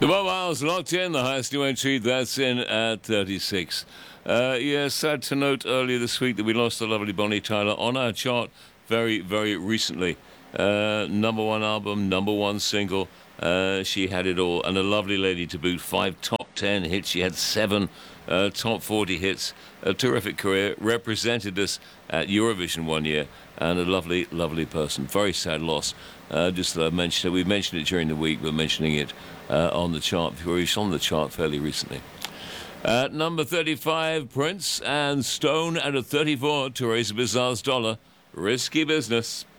The mobile's locked in, the highest new entry, that's in at 36. Sad to note earlier this week that we lost the lovely Bonnie Tyler on our chart very, very recently. Number one album, number one single. She had it all, and a lovely lady to boot. 5 top 10 hits. She had 7 top 40 hits. A terrific career. Represented us at Eurovision one year, and a lovely, lovely person. Very sad loss. Just that I mentioned it. We mentioned it during the week. We're mentioning it on the chart. It's on the chart fairly recently. At number 35, Prince and Stone. At a 34, Teresa Bizarre's Dollar. Risky Business.